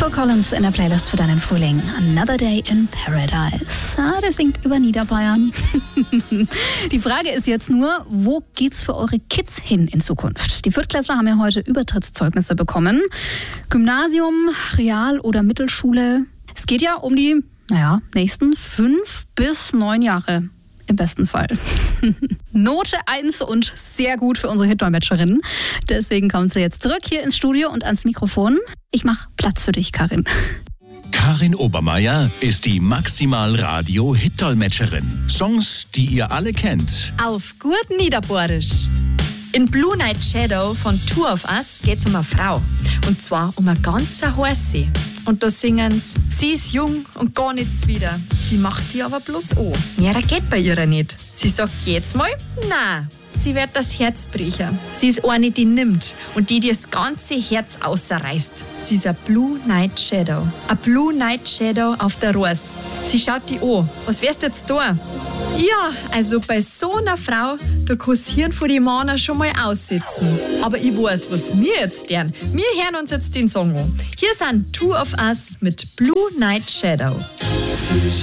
Phil Collins in der Playlist für deinen Frühling. Another Day in Paradise. Der singt über Niederbayern. Die Frage ist jetzt nur, wo geht's für eure Kids hin in Zukunft? Die Viertklässler haben ja heute Übertrittszeugnisse bekommen. Gymnasium, Real- oder Mittelschule. Es geht ja um die, nächsten 5 bis 9 Jahre. Im besten Fall. Note 1 und sehr gut für unsere Hitdolmetscherin. Deswegen kommt sie jetzt zurück hier ins Studio und ans Mikrofon. Ich mache Platz für dich, Karin. Karin Obermeier ist die Maximal-Radio-Hitdolmetscherin. Songs, die ihr alle kennt. Auf gut Niederbohrisch. In Blue Night Shadow von Two of Us geht's um eine Frau. Und zwar um eine ganz heiße. Und da singen's: Sie ist jung und gar nichts wieder. Sie macht die aber bloß an. Mehr geht bei ihr nicht. Sie sagt jetzt mal, nein. Sie wird das Herz brechen. Sie ist eine, die nimmt und die das ganze Herz ausreißt. Sie ist ein Blue Night Shadow. Ein Blue Night Shadow auf der Ross. Sie schaut die an. Was wärst du jetzt da? Ja, also bei so einer Frau, da kann das Hirn von den Männern schon mal aussitzen. Aber ich weiß, was wir jetzt gern. Wir hören uns jetzt den Song an. Hier sind Two of Us mit Blue Night Shadow.